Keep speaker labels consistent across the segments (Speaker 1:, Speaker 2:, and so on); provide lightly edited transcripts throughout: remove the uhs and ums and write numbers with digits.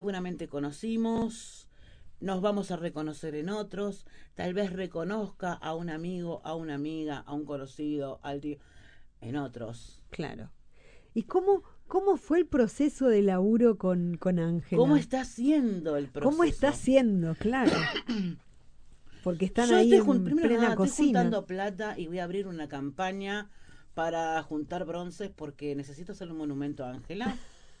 Speaker 1: seguramente conocimos, nos vamos a reconocer en otros, tal vez reconozca a un amigo, a una amiga, a un conocido, al tío, en otros.
Speaker 2: Claro. ¿Y cómo fue el proceso de laburo con
Speaker 1: ¿Cómo
Speaker 2: Ángela?
Speaker 1: está siendo el
Speaker 2: ¿Cómo está
Speaker 1: proceso?
Speaker 2: siendo? Claro, porque están
Speaker 1: Yo
Speaker 2: ahí
Speaker 1: estoy,
Speaker 2: en
Speaker 1: primero que
Speaker 2: plena
Speaker 1: nada, estoy
Speaker 2: cocina.
Speaker 1: juntando plata y voy a abrir una campaña para juntar bronces porque necesito hacer un monumento a Ángela.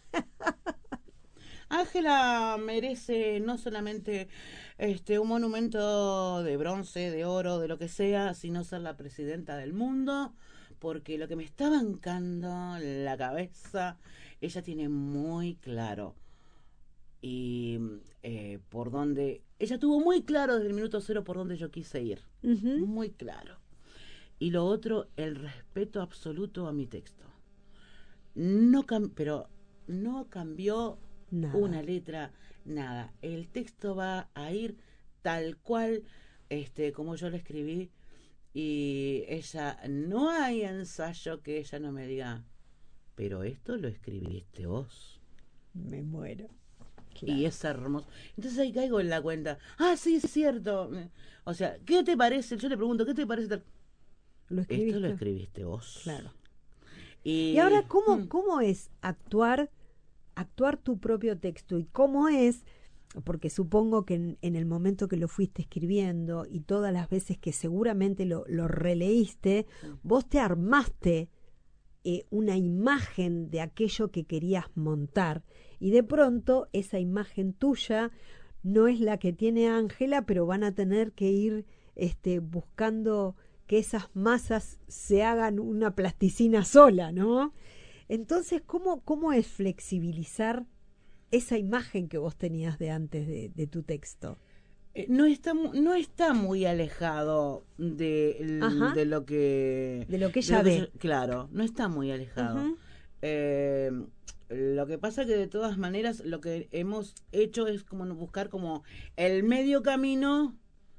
Speaker 1: Ángela merece no solamente un monumento de bronce, de oro, de lo que sea, sino ser la presidenta del mundo, porque lo que me está bancando la cabeza, ella tiene muy claro y por dónde, ella tuvo muy claro desde el minuto cero por dónde yo quise ir,
Speaker 2: Ujú.
Speaker 1: muy claro. Y lo otro, el respeto absoluto a mi texto. No pero no cambió
Speaker 2: Nada.
Speaker 1: una letra, nada. El texto va a ir tal cual, como yo lo escribí. Y ella, no hay ensayo que ella no me diga, pero esto lo escribiste vos.
Speaker 2: Me muero.
Speaker 1: Y
Speaker 2: Claro.
Speaker 1: es hermoso. Entonces ahí caigo en la cuenta. Ah, sí, es cierto. O sea, ¿qué te parece? Yo le pregunto, ¿qué te parece?
Speaker 2: ¿Lo
Speaker 1: Esto lo
Speaker 2: escribiste?
Speaker 1: escribiste vos.
Speaker 2: Claro. Y ahora,
Speaker 1: Y
Speaker 2: ¿cómo es actuar tu propio texto? ¿Y cómo es? Porque supongo que en el momento que lo fuiste escribiendo y todas las veces que seguramente lo releíste,
Speaker 1: sí.
Speaker 2: vos te armaste una imagen de aquello que querías montar y de pronto esa imagen tuya no es la que tiene Ángela, pero van a tener que ir buscando que esas masas se hagan una plasticina sola, ¿no? Entonces, ¿cómo es flexibilizar esa imagen que vos tenías de antes de tu texto?
Speaker 1: No está muy alejado
Speaker 2: Ajá, de lo que
Speaker 1: de lo
Speaker 2: ella
Speaker 1: que
Speaker 2: ve.
Speaker 1: yo, claro, no está muy alejado.
Speaker 2: Ujú.
Speaker 1: Eh, lo que pasa que de todas maneras lo que hemos hecho es como buscar como el medio camino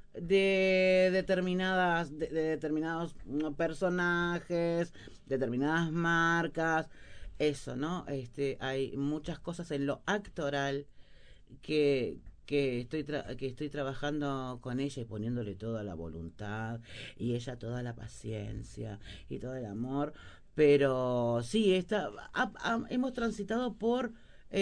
Speaker 1: de determinados personajes, determinadas marcas, eso, ¿no? Hay muchas cosas en lo actoral que, que estoy trabajando con ella y poniéndole toda la voluntad y ella toda la paciencia y todo el amor, pero sí, hemos transitado por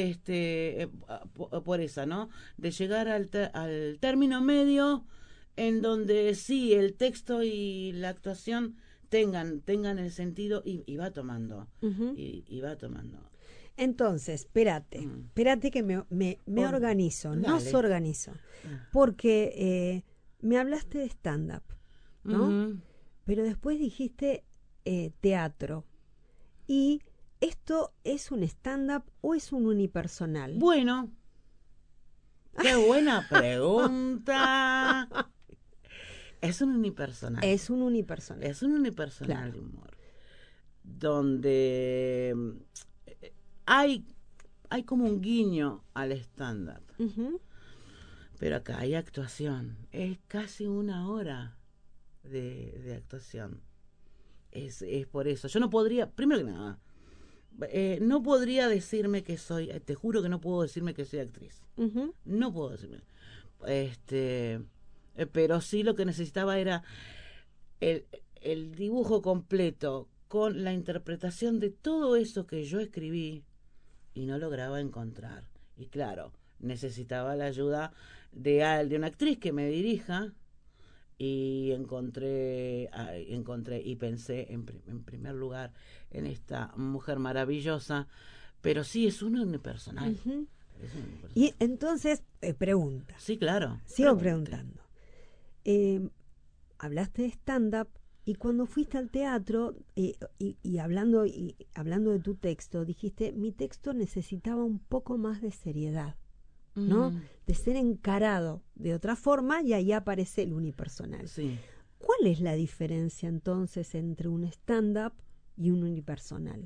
Speaker 1: por esa, ¿no? De llegar al término medio en donde sí el texto y la actuación tengan el sentido y va tomando
Speaker 2: Ujú.
Speaker 1: y va tomando.
Speaker 2: Entonces,
Speaker 1: Mm.
Speaker 2: espérate que me
Speaker 1: Oh,
Speaker 2: organizo, nos
Speaker 1: dale.
Speaker 2: organizo, porque me hablaste de stand-up, ¿no?
Speaker 1: Ujú.
Speaker 2: Pero después dijiste teatro. ¿Y esto es un stand-up o es un unipersonal?
Speaker 1: Bueno, qué buena pregunta. Es un unipersonal.
Speaker 2: Es un unipersonal,
Speaker 1: Es un unipersonal
Speaker 2: claro.
Speaker 1: de humor. Donde hay, hay como un guiño al stand-up.
Speaker 2: Ujú.
Speaker 1: Pero acá hay actuación. Es casi una hora de actuación. Es por eso. Yo no podría, primero que nada, no podría decirme que soy, te juro que no puedo decirme que soy actriz.
Speaker 2: Ujú.
Speaker 1: No puedo decirme. Pero sí lo que necesitaba era el, el dibujo completo con la interpretación de todo eso que yo escribí y no lograba encontrar. Y claro, necesitaba la ayuda de una actriz que me dirija y encontré y pensé en primer lugar en esta mujer maravillosa, pero sí es un unipersonal.
Speaker 2: Ujú.
Speaker 1: Es un unipersonal.
Speaker 2: Y entonces, pregunta,
Speaker 1: Sí, claro,
Speaker 2: sigo
Speaker 1: pregunte.
Speaker 2: preguntando. Eh, Hablaste de stand-up y cuando fuiste al teatro y hablando de tu texto, dijiste, mi texto necesitaba un poco más de seriedad, ¿no?
Speaker 1: Mm,
Speaker 2: De ser encarado de otra forma y ahí aparece el unipersonal.
Speaker 1: sí.
Speaker 2: ¿Cuál es la diferencia entonces entre un stand-up y un unipersonal?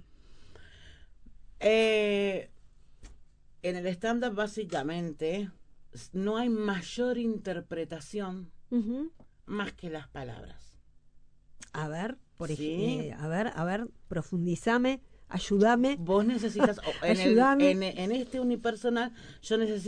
Speaker 1: Eh, en el stand-up básicamente no hay mayor interpretación
Speaker 2: Ujú.
Speaker 1: más que las palabras.
Speaker 2: A ver,
Speaker 1: ¿Sí?
Speaker 2: a ver, profundizame, ayúdame,
Speaker 1: Vos necesitas,
Speaker 2: ayúdame.
Speaker 1: en este unipersonal, yo necesito